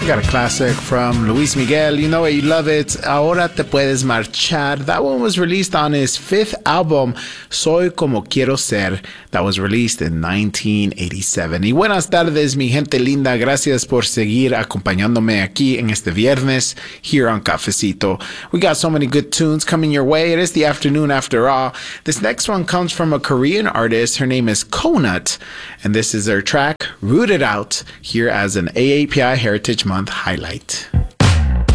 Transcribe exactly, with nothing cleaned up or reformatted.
Got a classic from Luis Miguel. You know it, you love it. Ahora te puedes marchar. That one was released on his fifth album, Soy Como Quiero Ser. That was released in nineteen eighty-seven. Y buenas tardes, mi gente linda. Gracias por seguir acompañándome aquí en este viernes here on Cafecito. We got so many good tunes coming your way. It is the afternoon after all. This next one comes from a Korean artist. Her name is Konut, and this is her track, Rooted Out, here as an A A P I Heritage Month highlight.